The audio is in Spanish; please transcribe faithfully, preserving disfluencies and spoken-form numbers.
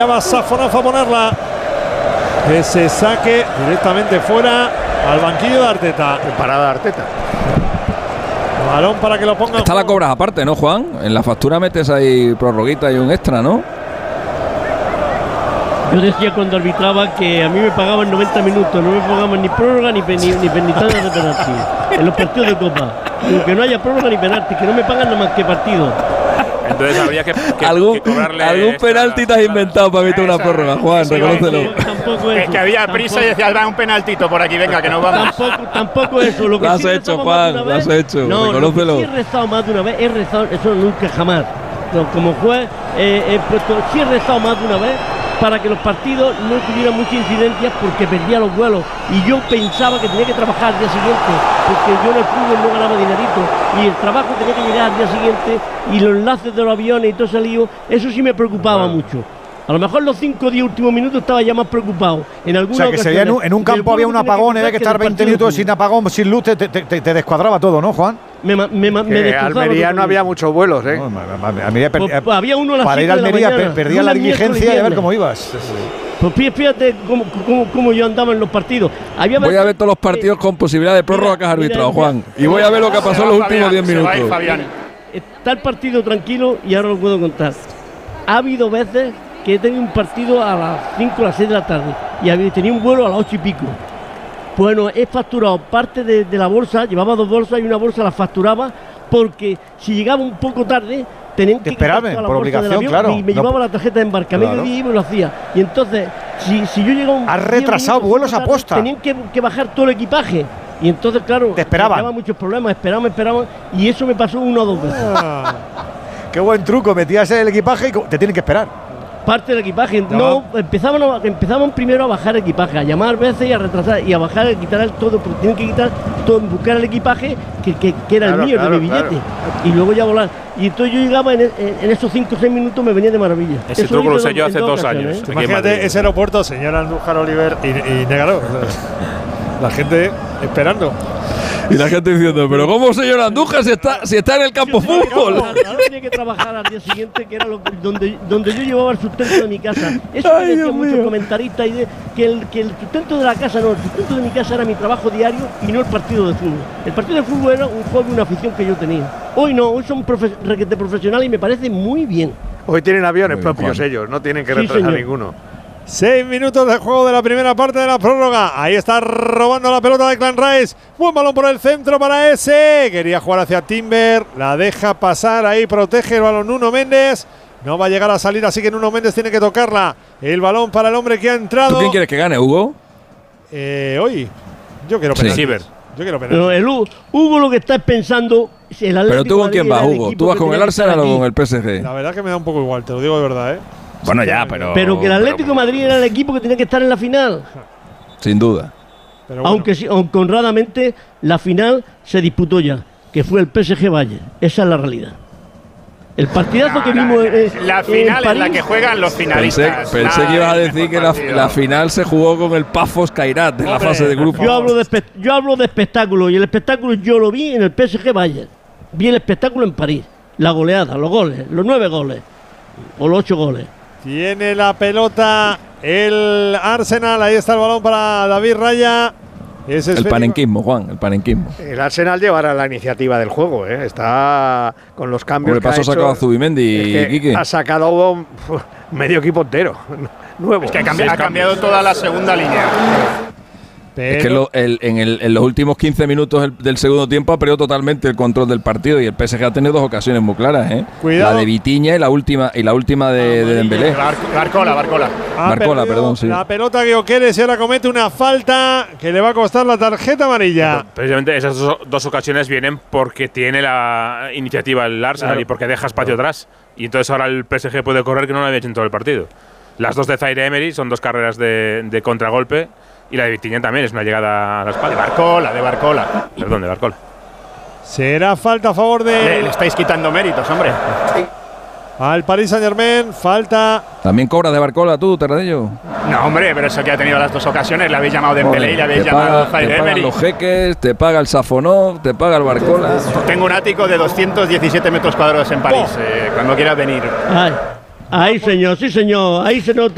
Va Safonov a ponerla. Ese saque directamente fuera al banquillo de Arteta. Parada de Arteta. Balón para que lo ponga. Esta la cobras aparte, ¿no, Juan? En la factura metes ahí prorroguita y un extra, ¿no? Yo decía cuando arbitraba que a mí me pagaban noventa minutos, no me pagaban ni prórroga ni, ni, ni penalti de penalti en los partidos de Copa. Que no haya prórroga ni penalti, que no me pagan nada más que partido. Entonces habría que, que, ¿Algún, que cobrarle. algún penalti te has inventado para evitar una prórroga, Juan, sí, reconócelo. Tampoco que, eso, que había tampoco, prisa y decías, da un penaltito por aquí, venga, que nos vamos. Tampoco, tampoco eso. Lo que Lo has sí hecho, rezaba Juan, más de lo una has vez, hecho, no, reconócelo. Lo que sí he rezado más de una vez, he rezado, eso nunca jamás. No, como juez, eh, he puesto, sí he rezado más de una vez para que los partidos no tuvieran muchas incidencias porque perdía los vuelos y yo pensaba que tenía que trabajar al día siguiente porque yo en el fútbol no ganaba dinerito y el trabajo tenía que llegar al día siguiente y los enlaces de los aviones y todo ese lío, eso sí me preocupaba claro. mucho. A lo mejor los cinco o diez últimos minutos estaba ya más preocupado. En o sea, que se veía en un, en un campo había un apagón, había que estar veinte minutos sin apagón, sin luz, te, te, te, te descuadraba todo, ¿no, Juan? Me, me, me, me Almería no había muchos vuelos, ¿eh? No, Almería per, pues, había uno a las para ir a Almería per, perdía la diligencia y a ver cómo ibas. Pues fíjate cómo, cómo, cómo yo andaba en los partidos. Había voy a ver todos los partidos con posibilidad de prórroga que has arbitrado, Juan. Y voy a ver lo que pasó en los últimos diez minutos. Está el partido tranquilo y ahora lo puedo contar. Ha habido veces que he tenido un partido a las cinco o las seis de la tarde y tenía un vuelo a las ocho y pico. Bueno, he facturado parte de, de la bolsa, llevaba dos bolsas y una bolsa la facturaba porque si llegaba un poco tarde tenían que esperarme por obligación, avión, claro. Y me llevaba no, la tarjeta de embarque, claro. medio día y me lo hacía. Y entonces, si, si yo llegaba un has retrasado vuelos a posta. Tenían que, que bajar todo el equipaje. Y entonces, claro, te esperaban. Llevaba muchos problemas, esperaban, esperaban. Y eso me pasó una o dos veces. Ah, qué buen truco, metías el equipaje y te tienen que esperar. Parte del equipaje, no, no empezaban, a, empezaban primero a bajar equipaje, a llamar veces y a retrasar y a bajar, a quitar el todo, porque tienen que quitar todo, buscar el equipaje que, que, que era claro, el mío, claro, de mi billete, claro. Y luego ya volar. Y entonces yo llegaba en, en, en esos cinco o seis minutos, me venía de maravilla. Ese truco lo usé yo hace dos años. ¿eh? Imagínate ese aeropuerto, señor Andújar Oliver y, y Negaro. La gente esperando. Y la gente diciendo, pero ¿cómo, señor Andújar, si está, si está en el campo fútbol? Ahora tenía que trabajar al día siguiente, que era lo, donde, donde yo llevaba el sustento de mi casa. Eso Ay, me decían muchos comentaristas, y de, que, el, que el sustento de la casa, no, el sustento de mi casa era mi trabajo diario y no el partido de fútbol. El partido de fútbol era un hobby, una afición que yo tenía. Hoy no, hoy son profe requete profesionales y me parece muy bien. Hoy tienen aviones muy propios bien, ellos, no tienen que retrasar sí, ninguno. Seis minutos de juego de la primera parte de la prórroga. Ahí está robando la pelota de Clan Rice. Buen balón por el centro para ese. Quería jugar hacia Timber. La deja pasar. Ahí protege el balón Nuno Méndez. No va a llegar a salir, así que Nuno Méndez tiene que tocarla. El balón para el hombre que ha entrado. ¿Tú quién quieres que gane, Hugo? Eh, hoy. Yo quiero penaltis. Sí. Yo quiero penaltis. No, el Hugo, Hugo lo que está pensando. El Pero tú con quién vas, Hugo. ¿Tú vas con el Arsenal o con el P S G? La verdad que me da un poco igual, te lo digo de verdad, ¿eh? Bueno, ya, pero… Pero que el Atlético de Madrid era el equipo que tenía que estar en la final. Sin duda. Pero bueno. Aunque, aunque honradamente la final se disputó ya, que fue el P S G Bayern. Esa es la realidad. El partidazo no, que la, vimos… Eh, la final es la que juegan los finalistas. Pensé, pensé que ibas a decir que la, la final se jugó con el Pafos Kairat en la fase de grupo. Yo hablo de, yo hablo de espectáculo y el espectáculo yo lo vi en el P S G Bayern. Vi el espectáculo en París. La goleada, los goles, los nueve goles o los ocho goles. Tiene la pelota el Arsenal. Ahí está el balón para David Raya. Ese es el panenquismo, Juan, el panenquismo. El Arsenal llevará la iniciativa del juego, ¿eh? Está con los cambios. ¿Qué pasó? Ha sacado a Zubimendi, es Quique. Ha sacado uf, medio equipo entero. Nuevo. Es que ha cambiado, ha cambiado toda la segunda línea. Pero es que lo, el, en, el, en los últimos quince minutos del, del segundo tiempo ha perdido totalmente el control del partido y el P S G ha tenido dos ocasiones muy claras, ¿eh? Cuidado. La de Vitinha y la última y la última de, de Dembélé. Bar, Barcola, Barcola. Barcola, perdón, sí. La pelota que Oqueres y ahora comete una falta que le va a costar la tarjeta amarilla. Precisamente esas dos, dos ocasiones vienen porque tiene la iniciativa el Arsenal claro. y porque deja espacio claro. atrás. Y entonces ahora el P S G puede correr que no lo había hecho en todo el partido. Las dos de Zaire Emery son dos carreras de, de contragolpe. Y la de Vitinha también es una llegada a la espalda. De Barcola, de Barcola. Perdón, de Barcola. Será falta a favor de… Le, le estáis quitando méritos, hombre. Al Paris Saint-Germain, falta… ¿También cobras de Barcola tú, Terradillo? No, hombre, pero eso que ha tenido las dos ocasiones. Le habéis llamado Dembélé y le habéis llamado Zaire Emery. Te pagan los jeques, te paga el Safonov, te paga el Barcola. Tengo un ático de doscientos diecisiete metros cuadrados en París. Oh. Eh, cuando quieras venir. Ay, ahí, señor, sí, señor. Ahí se nota.